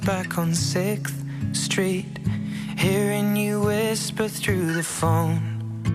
back on 6th Street, hearing you whisper through the phone.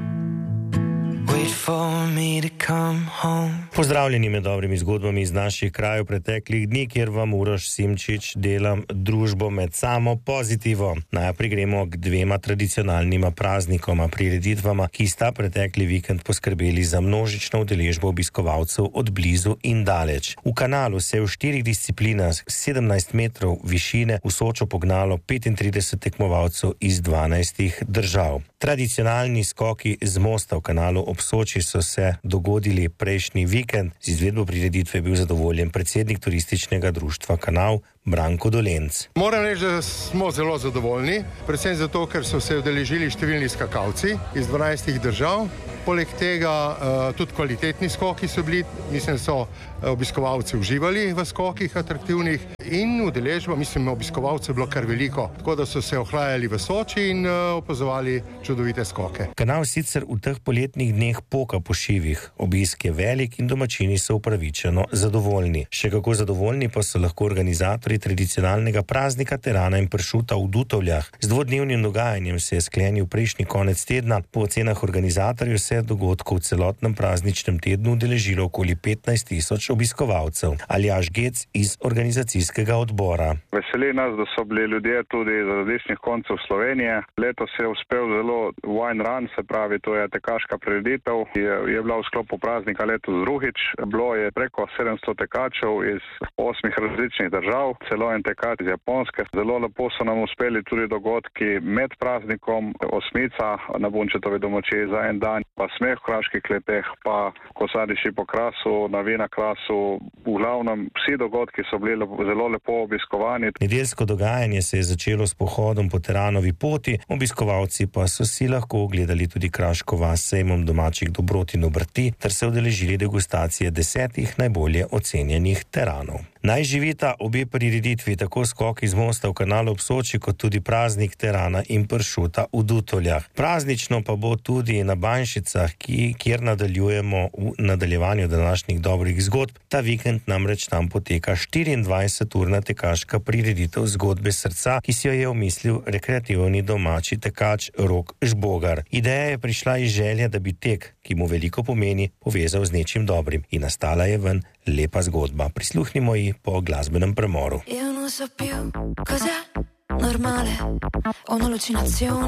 Wait for me to come home. Pozdravljeni med dobrimi zgodbami iz naših krajev preteklih dni, kjer vam Uroš Simčič delam družbo med samo pozitivo. Najprej gremo k dvema tradicionalnima praznikoma, prireditvama, ki sta pretekli vikend poskrbeli za množično udeležbo obiskovalcev od blizu in daleč. V Kanalu se je v 4 disciplinah 17 metrov višine v Sočo pognalo 35 tekmovalcev iz 12 držav. Tradicionalni skoki z mosta v Kanalu ob Soči so se dogodili prejšnji vikend. Z izvedbo prireditve je bil zadovoljen predsednik turističnega društva Kanal Branko Dolenc. Moram reči, da smo zelo zadovoljni, predvsem zato, ker so se udeležili številni skakalci iz 12 držav. Poleg tega tudi kvalitetni skoki so bili, mislim, so obiskovalci uživali v skokih atraktivnih in udeležba, mislim, obiskovalcev je bilo kar veliko, tako da so se ohlajali v Soči in opazovali čudovite skoke. Kanal sicer v teh poletnih dneh poka po šivih, obisk je velik in domačini so upravičeno zadovoljni. Še kako zadovoljni pa so lahko organizatorji tradicionalnega praznika terana in pršuta v Dutovljah. Z dvodnevnim dogajanjem se je sklenil prejšnji konec tedna. Po ocenah organizatorjev se dogodkov v celotnem prazničnem tednu udeležilo okoli 15.000 obiskovalcev. Aljaž Gec iz organizacijskega odbora. Veseli nas, da so bili ljudje tudi iz različnih koncev Slovenije. Letos je uspel zelo wine run, se pravi, to je tekaška prireditev. Je bila v sklopu praznika letos drugič. Bilo je preko 700 tekačev iz 8 različnih držav, celo en tekač iz Japonske. Zelo lepo so nam uspeli tudi dogodki med praznikom, osmica na Bunčetovi domačiji za en dan, pa smeh v Kraških kleteh, pa Kosariši po Krasu, Navina Krasu. V glavnem vsi dogodki so bili zelo lepo obiskovani. Nedeljsko dogajanje se je začelo s pohodom po Teranovi poti, obiskovalci pa so si lahko ogledali tudi Kraško vas s sejmom domačih dobrot in obrti ter se udeležili degustacije 10 najbolje ocenjenih teranov. Naj živita obe prireditvi, tako skok iz mosta v Kanalu ob Soči, kot tudi praznik terana in pršuta v Dutovljah. Praznično pa bo tudi na Banjšicah, kjer nadaljujemo v nadaljevanju današnjih dobrih zgodb. Ta vikend namreč tam poteka 24-urna tekaška prireditev Zgodbe srca, ki si jo je omislil rekreativni domači tekač Rok Žbogar. Ideja je prišla iz želje, da bi tek, ki mu veliko pomeni, povezal z nečim dobrim. In nastala je ven lepa zgodba. Prisluhnimo ji po glasbenem premoru. Io non so più cos'è normale, ho un'allucinazione.